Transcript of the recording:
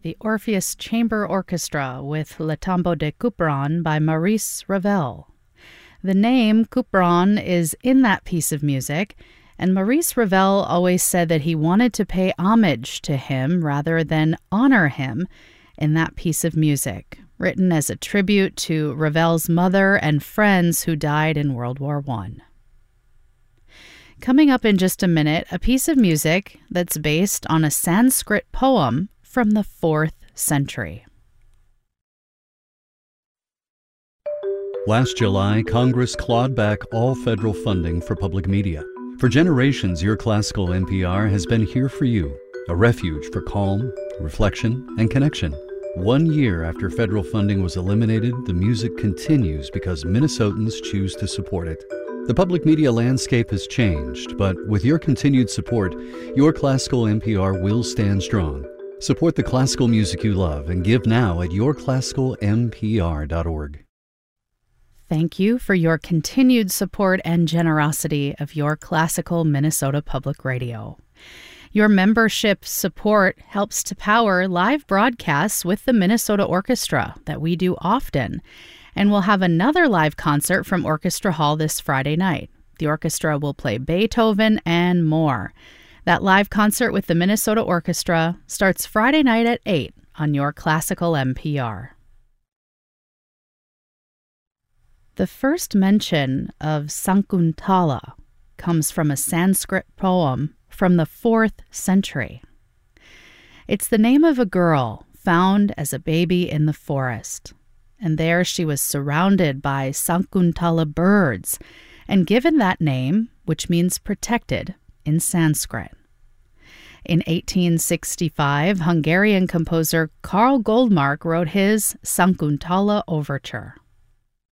the Orpheus Chamber Orchestra with Le Tombeau de Couperin by Maurice Ravel. The name Couperin is in that piece of music, and Maurice Ravel always said that he wanted to pay homage to him rather than honor him in that piece of music, written as a tribute to Ravel's mother and friends who died in World War I. Coming up in just a minute, a piece of music that's based on a Sanskrit poem from the 4th century. Last July, Congress clawed back all federal funding for public media. For generations, Your Classical NPR has been here for you, a refuge for calm, reflection, and connection. 1 year after federal funding was eliminated, the music continues because Minnesotans choose to support it. The public media landscape has changed, but with your continued support, Your Classical NPR will stand strong. Support the classical music you love and give now at yourclassicalmpr.org. Thank you for your continued support and generosity of Your Classical Minnesota Public Radio. Your membership support helps to power live broadcasts with the Minnesota Orchestra that we do often, and we'll have another live concert from Orchestra Hall this Friday night. The orchestra will play Beethoven and more. That live concert with the Minnesota Orchestra starts Friday night at 8 on Your Classical NPR. The first mention of Sakuntala comes from a Sanskrit poem from the 4th century. It's the name of a girl found as a baby in the forest. And there she was surrounded by Sakuntala birds and given that name, which means protected, in Sanskrit. In 1865, Hungarian composer Karl Goldmark wrote his Sakuntala Overture.